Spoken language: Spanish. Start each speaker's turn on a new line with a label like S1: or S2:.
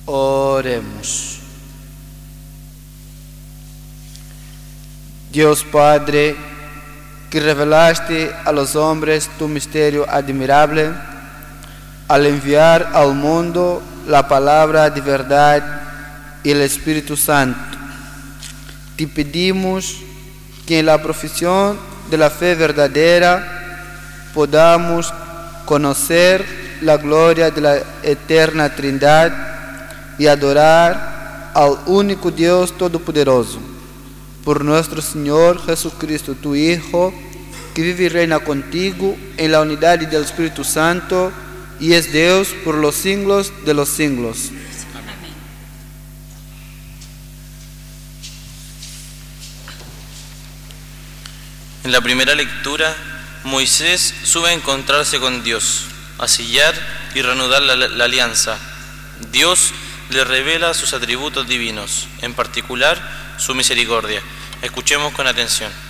S1: Oremos. Dios Padre, que revelaste a los hombres tu misterio admirable, al enviar al mundo la palabra de verdad y el Espíritu Santo, te pedimos que en la profesión de la fe verdadera podamos conocer la gloria de la eterna Trindad y adorar al único Dios Todopoderoso. Por nuestro Señor Jesucristo, tu Hijo, que vive y reina contigo en la unidad del Espíritu Santo, y es Dios por los siglos de los siglos.
S2: Amén.
S3: En la primera lectura, Moisés sube a encontrarse con Dios, a sellar y reanudar la alianza. Dios le revela sus atributos divinos, en particular su misericordia. Escuchemos con atención.